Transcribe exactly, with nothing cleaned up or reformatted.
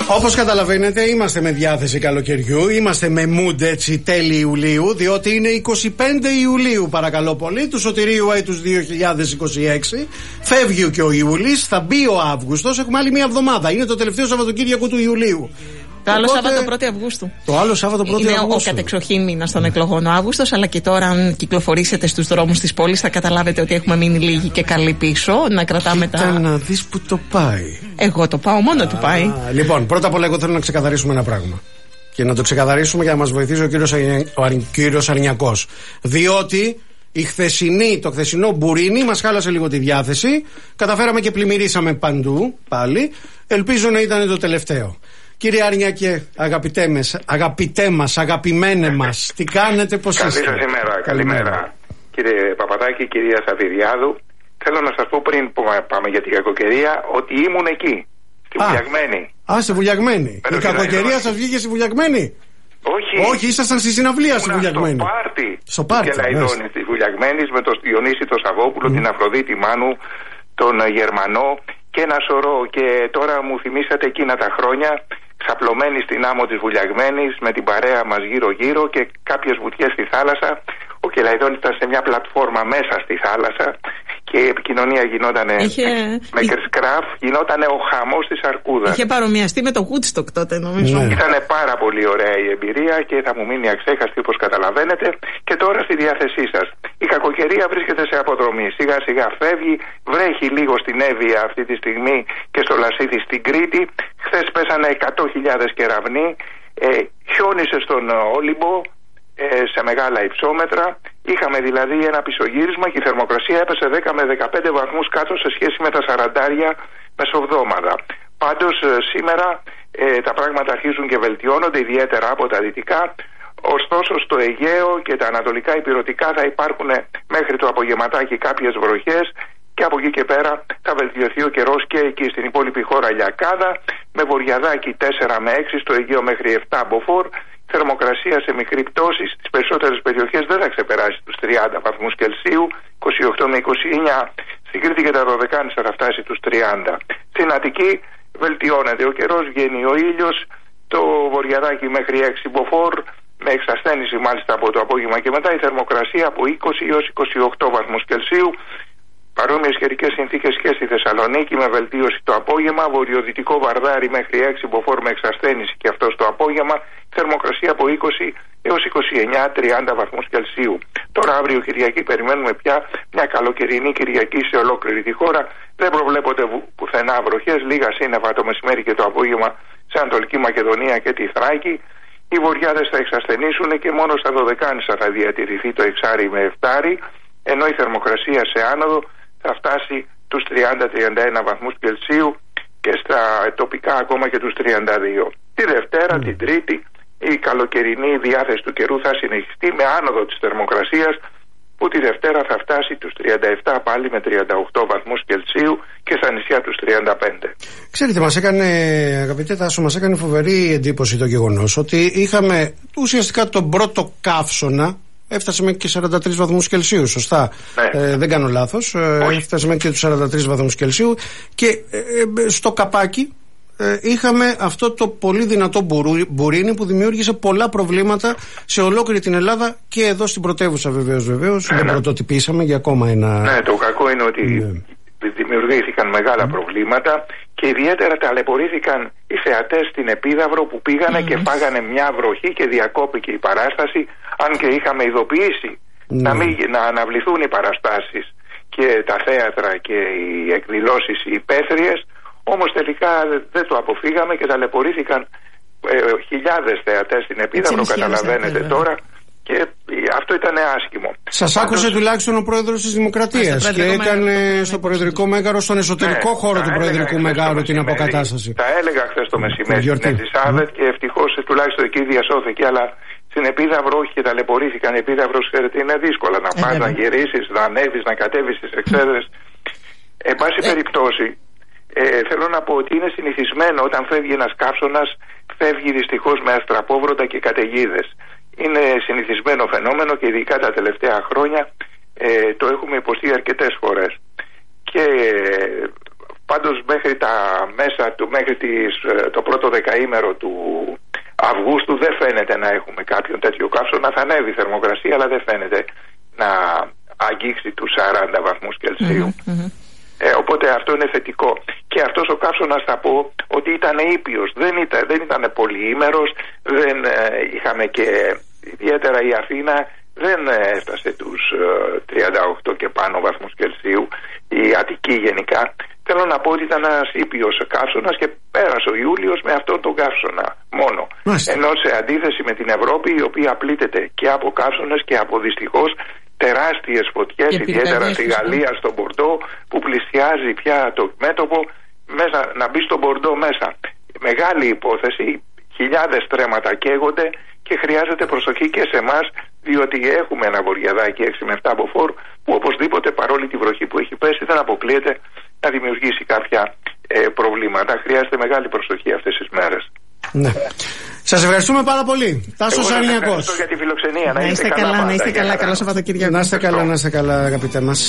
Όπως καταλαβαίνετε, είμαστε με διάθεση καλοκαιριού, είμαστε με mood έτσι τέλη Ιουλίου, διότι είναι είκοσι πέντε Ιουλίου, παρακαλώ πολύ, του Σωτηρίου έτους δύο χιλιάδες είκοσι έξι. Φεύγει και ο Ιούλης, θα μπει ο Αύγουστος, έχουμε άλλη μία εβδομάδα. Είναι το τελευταίο Σαββατοκύριακο του Ιουλίου. Το άλλο Οπότε, Σάββατο πρώτη Αυγούστου. Το άλλο Σάββατο πρώτη είναι Αυγούστου. ο κατεξοχήν μήνας των εκλογών ο Αύγουστος, αλλά και τώρα, αν κυκλοφορήσετε στους δρόμους της πόλης, θα καταλάβετε ότι έχουμε μείνει λίγοι και καλοί πίσω. Να κρατάμε Κοίτα τα. να δεις που το πάει. Εγώ το πάω, μόνο του πάει. Λοιπόν, πρώτα απ' όλα, εγώ θέλω να ξεκαθαρίσουμε ένα πράγμα. Και να το ξεκαθαρίσουμε για να μας βοηθήσει ο κύριος, ο κύριος Αρνιακός. Διότι η χθεσινή, το χθεσινό μπουρίνι μας χάλασε λίγο τη διάθεση. Καταφέραμε και πλημμυρίσαμε παντού πάλι. Ελπίζω να ήταν το τελευταίο. Κύριε Αρνιακέ, αγαπητέ μας, αγαπητέ μας, αγαπημένε μας, τι κάνετε, πώς είστε? Καλή σας ημέρα, καλημέρα. Κύριε Παπαδάκη, κυρία Σαββιδιάδου, θέλω να σας πω πριν που πάμε για την κακοκαιρία ότι ήμουν εκεί, στη Α, Βουλιαγμένη. Α, στη Βουλιαγμένη. Η κακοκαιρία σας βγήκε στη Βουλιαγμένη? Όχι. Όχι, ήσασταν στη συναυλία στη Βουλιαγμένη. Στο πάρτι. Στο πάρτι. Και Λαϊδόνη τη Βουλιαγμένη με τον Διονύση τον Σαββόπουλο, mm. την Αφροδίτη Μάνου, τον Γερμανό και ένα σωρό. Και τώρα μου θυμήσατε εκείνα τα χρόνια, ξαπλωμένοι στην άμμο της Βουλιαγμένης με την παρέα μας γύρω-γύρω και κάποιες βουτιές στη θάλασσα. Ο Κελαϊδόνης ήταν σε μια πλατφόρμα μέσα στη θάλασσα και η επικοινωνία γινότανε Είχε... με κερσκράφ, γινότανε ο χαμός της Αρκούδας. Είχε παρομοιαστεί με το Woodstock τότε, νομίζω. Ναι. Ήταν πάρα πολύ ωραία η εμπειρία και θα μου μείνει αξέχαστη, όπως καταλαβαίνετε. Και τώρα στη διάθεσή σας. Η κακοκαιρία βρίσκεται σε αποδρομή. Σιγά σιγά φεύγει, βρέχει λίγο στην Εύβοια αυτή τη στιγμή και στο Λασίδι στην Κρήτη. Χθες πέσανε εκατό χιλιάδες κεραυνοί, ε, χιόνισε στον Όλυμπο σε μεγάλα υψόμετρα. Είχαμε δηλαδή ένα πισωγύρισμα και η θερμοκρασία έπεσε δέκα με δεκαπέντε βαθμούς κάτω σε σχέση με τα σαραντάρια μεσοβδόμαδα. Πάντως σήμερα ε, τα πράγματα αρχίζουν και βελτιώνονται, ιδιαίτερα από τα δυτικά. Ωστόσο στο Αιγαίο και τα ανατολικά ηπειρωτικά θα υπάρχουν μέχρι το απογευματάκι κάποιες βροχές και από εκεί και πέρα θα βελτιωθεί ο καιρός και εκεί στην υπόλοιπη χώρα Λιακάδα, με βορειαδάκι τέσσερα με έξι, στο Αιγαίο μέχρι επτά μποφόρ. Θερμοκρασία σε μικρή πτώση στις περισσότερες περιοχές δεν θα ξεπεράσει τους τριάντα βαθμούς Κελσίου, είκοσι οκτώ με είκοσι εννιά. Στην Κρήτη και τα Δωδεκάνησα θα φτάσει τους τριάντα. Στην Αττική βελτιώνεται ο καιρός, βγαίνει ο ήλιος, το βορειαδάκι μέχρι έξι μποφόρ, με εξασθένηση μάλιστα από το απόγευμα και μετά, η θερμοκρασία από είκοσι έως είκοσι οκτώ βαθμούς Κελσίου. Παρόμοιες καιρικές συνθήκες και στη Θεσσαλονίκη με βελτίωση το απόγευμα, βορειοδυτικό Βαρδάρι μέχρι έξι μποφόρ με εξασθένηση και αυτό το απόγευμα, θερμοκρασία από είκοσι έως είκοσι εννιά με τριάντα βαθμούς Κελσίου. Τώρα αύριο Κυριακή περιμένουμε πια μια καλοκαιρινή Κυριακή σε ολόκληρη τη χώρα. Δεν προβλέπονται πουθενά βροχές, λίγα σύννεφα το μεσημέρι και το απόγευμα σε Ανατολική Μακεδονία και τη Θράκη. Οι βορειάδες θα εξασθενήσουν και μόνο στα Δωδεκάνησα θα διατηρηθεί το εξάρι με εφτάρι, ενώ η θερμοκρασία σε άνοδο θα φτάσει τους τριάντα με τριάντα ένα βαθμούς Κελσίου και στα τοπικά ακόμα και τους τριάντα δύο. Τη Δευτέρα, mm. την Τρίτη, η καλοκαιρινή διάθεση του καιρού θα συνεχιστεί με άνοδο της θερμοκρασίας, που τη Δευτέρα θα φτάσει τους τριάντα επτά πάλι με τριάντα οκτώ βαθμούς Κελσίου και στα νησιά τους τριάντα πέντε. Ξέρετε, μας έκανε, αγαπητέ Τάσο, μας έκανε φοβερή εντύπωση το γεγονός ότι είχαμε ουσιαστικά τον πρώτο καύσωνα. Έφτασε μέχρι και σαράντα τρεις βαθμούς Κελσίου, σωστά. Ναι. Ε, δεν κάνω λάθος. Ε, έφτασε μέχρι και τους σαράντα τρεις βαθμούς Κελσίου. Και ε, ε, στο καπάκι ε, είχαμε αυτό το πολύ δυνατό μπουρού, μπουρίνι που δημιούργησε πολλά προβλήματα σε ολόκληρη την Ελλάδα και εδώ στην πρωτεύουσα βεβαίως. βεβαίως. Ναι, δεν ναι. πρωτοτυπήσαμε για ακόμα ένα. Ναι, το κακό είναι ότι ναι. δημιουργήθηκαν μεγάλα mm. προβλήματα και ιδιαίτερα ταλαιπωρήθηκαν οι θεατές στην Επίδαυρο που πήγανε mm. και φάγανε μια βροχή και διακόπηκε η παράσταση, αν και είχαμε ειδοποιήσει mm. να, μην, να αναβληθούν οι παραστάσεις και τα θέατρα και οι εκδηλώσεις οι υπαίθριες, όμως τελικά δεν το αποφύγαμε και ταλαιπωρήθηκαν ε, χιλιάδες θεατές στην Επίδαυρο, καταλαβαίνετε τώρα. Και αυτό ήταν άσχημο. Σας Πάντως... άκουσε τουλάχιστον ο πρόεδρος της Δημοκρατίας και έκανε μέγαρο, στο Προεδρικό Μέγαρο, στον εσωτερικό ναι, χώρο του Προεδρικού Μεγάρου την αποκατάσταση. Τα έλεγα χθες το μεσημέρι στην Ελισάβετ mm. και ευτυχώς τουλάχιστον εκεί διασώθηκε, αλλά στην Επίδαυρο όχι και ταλαιπωρήθηκαν. Η Επίδαυρος, ξέρετε, είναι δύσκολα να πας, να γυρίσεις, να ανέβεις, να κατέβεις στις εξέδρες. Εν πάση περιπτώσει, ε, θέλω να πω ότι είναι συνηθισμένο όταν φεύγει ένας καύσωνας, φεύγει δυστυχώς με αστραπόβρωτα και καταιγίδες. Είναι συνηθισμένο φαινόμενο και ειδικά τα τελευταία χρόνια ε, το έχουμε υποστεί αρκετές φορές. Και Πάντως μέχρι τα μέσα του, μέχρι τις, το πρώτο δεκαήμερο του Αυγούστου δεν φαίνεται να έχουμε κάποιον τέτοιο καύσωνα. Θα ανέβει η θερμοκρασία, αλλά δεν φαίνεται να αγγίξει τους σαράντα βαθμούς Κελσίου. Mm-hmm. Ε, οπότε αυτό είναι θετικό. Και αυτός ο καύσωνας θα πω ότι ήταν ήπιος, δεν ήταν, δεν ήταν πολυήμερος, δεν ε, είχαμε και ιδιαίτερα η Αθήνα δεν έφτασε τους ε, τριάντα οκτώ και πάνω βαθμούς Κελσίου, η Αττική γενικά. Θέλω να πω ότι ήταν ένας ήπιος καύσωνας και πέρασε ο Ιούλιος με αυτόν τον καύσωνα μόνο. Μάλιστα. Ενώ σε αντίθεση με την Ευρώπη, η οποία πλήττεται και από καύσωνες και από δυστυχώς τεράστιες φωτιές, ιδιαίτερα στη Γαλλία, στον Μπορντό, που πλησιάζει πια το μέτωπο μέσα, να μπει στον Μπορντό μέσα. Μεγάλη υπόθεση, χιλιάδες τρέματα καίγονται και χρειάζεται προσοχή και σε εμάς, διότι έχουμε ένα βορειαδάκι έξι με επτά μποφόρ που οπωσδήποτε, παρόλη τη βροχή που έχει πέσει, δεν αποκλείεται να δημιουργήσει κάποια ε, προβλήματα. Χρειάζεται μεγάλη προσοχή αυτές τις μέρες. Ναι. Σας ευχαριστούμε πάρα πολύ. Τάσος Αρνιακός. Ευχαριστώ για τη φιλοξενία. Να είστε καλά, να είστε καλά. Καλό Σαββατοκύριακο. Να είστε καλά, να είστε καλά, αγαπητέ μας.